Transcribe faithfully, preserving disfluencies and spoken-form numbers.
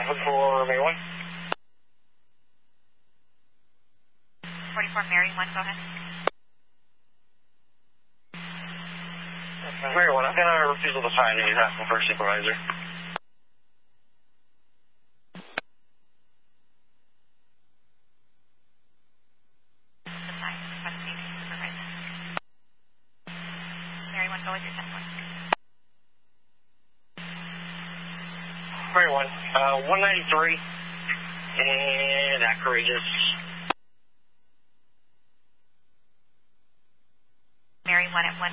for Mary one. forty-four Mary one, go ahead. Mary one, I've got a refusal to sign. He's asking for a supervisor. Mary one, go with your ten four. Mary one, uh, one ninety-three, and Acroregis. Mary one at one.